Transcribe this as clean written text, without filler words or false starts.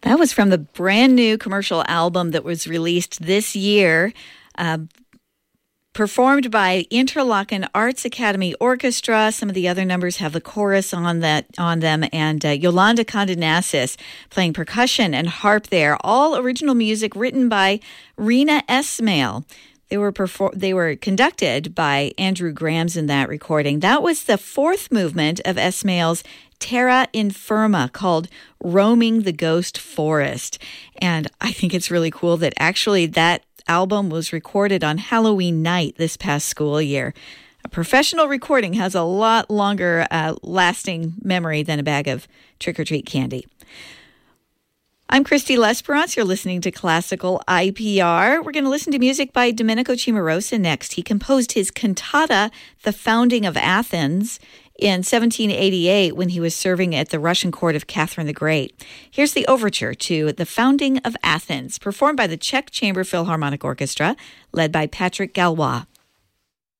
That was from the brand new commercial album that was released this year, performed by Interlochen Arts Academy Orchestra. Some of the other numbers have the chorus on them, and Yolanda Condenasis playing percussion and harp there. All original music written by Rena Esmail. They were conducted by Andrew Grams in that recording. That was the fourth movement of Esmail's Terra Infirma, called Roaming the Ghost Forest. And I think it's really cool that actually that album was recorded on Halloween night this past school year. A professional recording has a lot longer lasting memory than a bag of trick-or-treat candy. I'm Christy Lesperance. You're listening to Classical IPR. We're going to listen to music by Domenico Cimarosa next. He composed his cantata, The Founding of Athens, in 1788 when he was serving at the Russian court of Catherine the Great. Here's the overture to The Founding of Athens, performed by the Czech Chamber Philharmonic Orchestra, led by Patrick Galois.